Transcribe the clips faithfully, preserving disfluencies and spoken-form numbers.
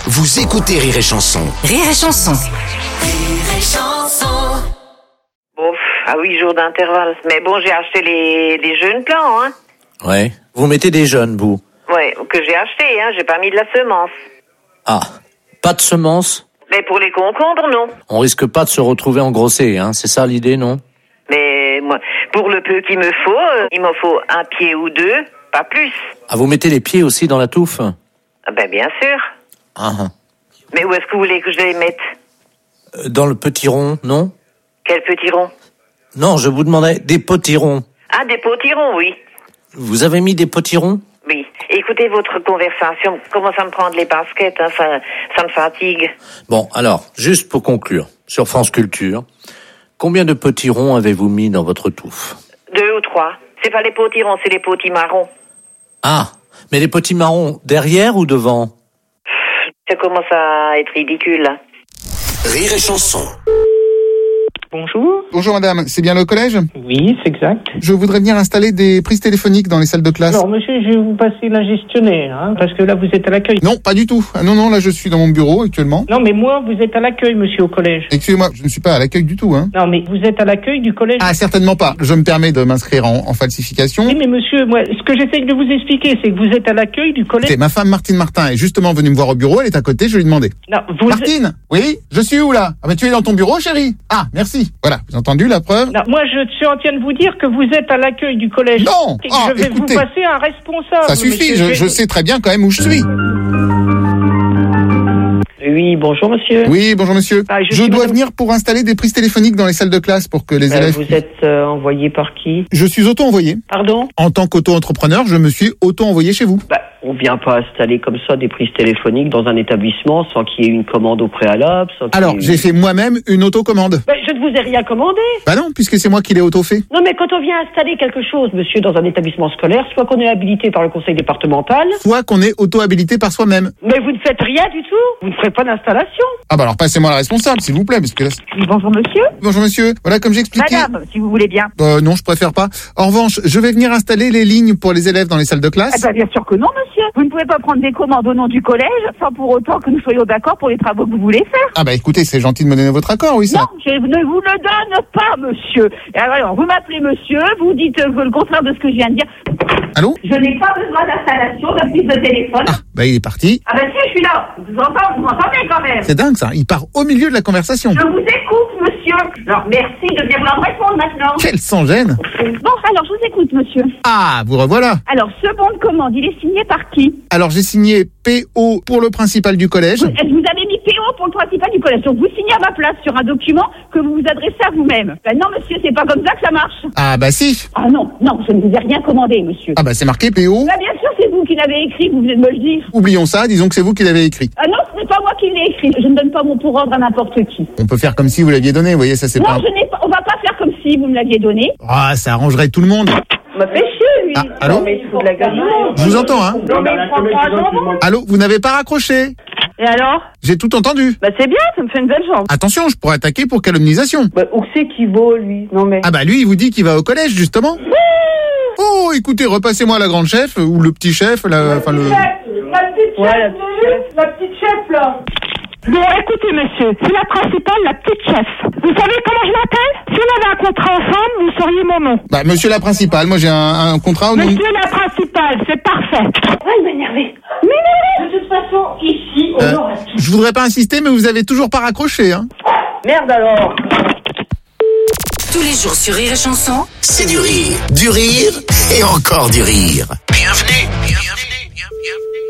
Vous écoutez Rire et Chanson. Rire et Chanson. Rire et Chanson. Bon, à huit jours d'intervalle. Mais bon, j'ai acheté les, les jeunes plants, hein. Ouais. Vous mettez des jeunes, vous? Ouais, que j'ai acheté, hein. J'ai pas mis de la semence. Ah. Pas de semences? Mais pour les concombres, non. On risque pas de se retrouver engrossé, hein. C'est ça l'idée, non? Mais moi, pour le peu qu'il me faut, euh, il m'en faut un pied ou deux, pas plus. Ah, vous mettez les pieds aussi dans la touffe? Ah ben, bien sûr. Ah. Mais où est-ce que vous voulez que je les mette? Euh, Dans le potiron, non? Quel petit rond? Non, je vous demandais des potirons. Ah, des potirons, oui. Vous avez mis des potirons? Oui. Écoutez votre conversation, commence à me prendre les baskets, hein, ça, ça me fatigue. Bon, alors, juste pour conclure, sur France Culture, combien de potirons avez-vous mis dans votre touffe? Deux ou trois. C'est pas les potirons, c'est les potimarrons. Ah, mais les potimarrons, derrière ou devant? Ça commence à être ridicule, là. Rire et Chanson. Bonjour. Bonjour madame, c'est bien le collège? Oui, c'est exact. Je voudrais venir installer des prises téléphoniques dans les salles de classe. Alors, monsieur, je vais vous passer la gestionnaire, hein, parce que là, vous êtes à l'accueil. Non, pas du tout. Ah non, non, là je suis dans mon bureau actuellement. Non, mais moi, vous êtes à l'accueil, monsieur, au collège. Excusez-moi, je ne suis pas à l'accueil du tout, hein. Non, mais vous êtes à l'accueil du collège. Ah, certainement pas. Je me permets de m'inscrire en, en falsification. Oui, mais monsieur, moi, ce que j'essaie de vous expliquer, c'est que vous êtes à l'accueil du collège. C'est ma femme Martine Martin est justement venue me voir au bureau, elle est à côté, je lui ai demandé. Non, vous... Martine, oui, je suis où là? Ah bah tu es dans ton bureau, chérie. Ah, merci. Voilà, vous avez entendu la preuve? Non, moi, je suis en train de vous dire que vous êtes à l'accueil du collège. Non. Et que Ah, je vais écoutez. vous passer un responsable. Ça suffit, monsieur. je, je sais très bien quand même où je suis. Oui, bonjour monsieur. Oui, bonjour monsieur. Ah, je je suis dois madame- venir pour installer des prises téléphoniques dans les salles de classe pour que les Euh, élèves... vous êtes euh, envoyé par qui? Je suis auto-envoyé. Pardon? En tant qu'auto-entrepreneur, je me suis auto-envoyé chez vous. Bah, on vient pas installer comme ça des prises téléphoniques dans un établissement sans qu'il y ait une commande au préalable. Sans qu'il y Alors, ait- j'ai fait moi-même une autocommande. Bah, je ne vous ai rien commandé. Bah non, puisque c'est moi qui l'ai auto-fait. Non, mais quand on vient installer quelque chose, monsieur, dans un établissement scolaire, soit qu'on est habilité par le conseil départemental, Soit qu'on est auto-habilité par soi-même. mais vous ne faites rien du tout. Vous ne ferez pas d'installation. Ah bah alors passez-moi la responsable, s'il vous plaît, parce que là... c'est- Bonjour monsieur. Bonjour monsieur, voilà comme j'ai expliqué... Madame, si vous voulez bien. Euh, non, je préfère pas. En revanche, je vais venir installer les lignes pour les élèves dans les salles de classe. Eh ben, bien sûr que non monsieur. Vous ne pouvez pas prendre des commandes au nom du collège sans pour autant que nous soyons d'accord pour les travaux que vous voulez faire. Ah bah écoutez, c'est gentil de me donner votre accord, oui ça. Non, je ne vous le donne pas monsieur. Et alors, vous m'appelez monsieur, vous dites euh, le contraire de ce que je viens de dire. Allô? Je n'ai pas besoin d'installation de prise de téléphone. Ah, bah il est parti. Ah ben si, je suis là. Je vous entends, vous m'entendez quand même. C'est dingue ça, il part au milieu de la conversation. Je vous écoute monsieur. Alors merci de bien vouloir me répondre maintenant. Quel sans-gêne. Bon, alors je vous écoute monsieur. Ah, vous revoilà. Alors ce bon de commande, il est signé par qui? Alors j'ai signé P O pour le principal du collège. Vous, vous avez mis P O pour le principal du collège. Donc vous signez à ma place sur un document que vous vous adressez à vous-même. Ben non monsieur, c'est pas comme ça que ça marche. Ah bah si. Ah non, non, je ne vous ai rien commandé monsieur. Ah bah c'est marqué P O. Bah bien sûr c'est vous qui l'avez écrit, vous venez de me le dire. Oublions ça, disons que c'est vous qui l'avez écrit. Ah non, ce n'est pas moi qui l'ai écrit. Je ne donne pas mon pour ordre à n'importe qui. On peut faire comme si vous l'aviez donné, vous voyez, ça c'est Non, pas... je n'ai pas, on va pas faire comme si vous me l'aviez donné. Ah, ça arrangerait tout le monde. m'a fait chier, lui. Ah, allô? Non, mais il se fout de la gueule. Je vous entends, hein. Non, mais il prend pas un jambon. Allô, vous n'avez pas raccroché? Et alors? J'ai tout entendu. Bah, c'est bien, ça me fait une belle jambe. Attention, je pourrais attaquer pour calomnisation. Bah, où c'est qu'il vaut, lui? Non, mais. Ah bah lui, il vous dit qu'il va au collège, justement. Oh, écoutez, repassez-moi la grande chef, ou le petit chef, la... enfin le... La petite chef, Ouais, la, la petite chef, là. Bon, écoutez, monsieur, c'est la principale, la petite chef. Vous savez comment je m'appelle? Si on avait un contrat ensemble, vous sauriez mon nom. Bah, monsieur la principale, moi j'ai un, un contrat au nom... Monsieur la principale, c'est parfait. Ah, il m'a énervé. Mais de toute façon, ici, on Euh, aura tout. je voudrais pas insister, mais vous avez toujours pas raccroché, hein. Merde alors. Tous les jours sur Rire et Chanson. C'est du rire, du rire et encore du rire. Bienvenue, bienvenue, bienvenue.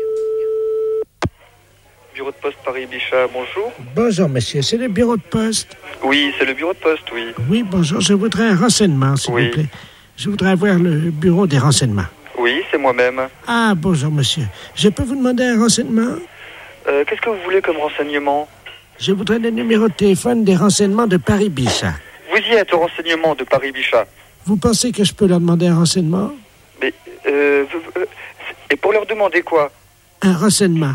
Bureau de poste Paris-Bichat, bonjour. Bonjour monsieur, c'est le bureau de poste. Oui, c'est le bureau de poste, oui. Oui, bonjour, je voudrais un renseignement, s'il Oui. vous plaît. Je voudrais avoir le bureau des renseignements. Oui, c'est moi-même. Ah, bonjour monsieur. Je peux vous demander un renseignement? Euh, qu'est-ce que vous voulez comme renseignement? Je voudrais le numéro de téléphone des renseignements de Paris-Bichat. Vous y êtes au renseignement de Paris-Bichat. Vous pensez que je peux leur demander un renseignement? Mais, euh, vous- euh, et pour leur demander quoi? Un renseignement.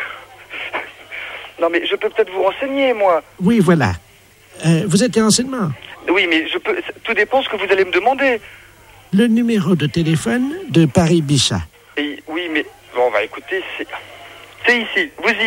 Non, mais je peux peut-être vous renseigner, moi. Oui, voilà. Euh, vous êtes des renseignements? Oui, mais je peux. Tout dépend ce que vous allez me demander. Le numéro de téléphone de Paris-Bichat. Et, oui, mais bon, bah écoutez, c'est, c'est ici. Vous y